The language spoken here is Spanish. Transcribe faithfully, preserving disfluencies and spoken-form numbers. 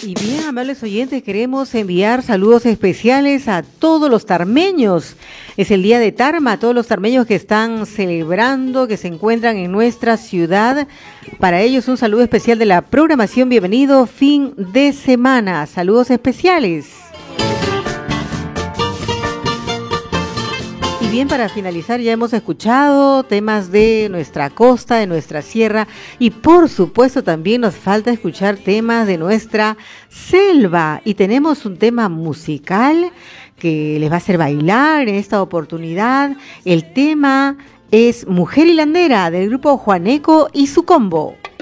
Y bien, amables oyentes, queremos enviar saludos especiales a todos los tarmeños. Es el día de Tarma, a todos los tarmeños que están celebrando, que se encuentran en nuestra ciudad. Para ellos un saludo especial de la programación. Bienvenido fin de semana. Saludos especiales. Y bien, para finalizar, ya hemos escuchado temas de nuestra costa, de nuestra sierra, y por supuesto también nos falta escuchar temas de nuestra selva. Y tenemos un tema musical que les va a hacer bailar en esta oportunidad. El tema es Mujer Hilandera, del grupo Juaneco y su combo.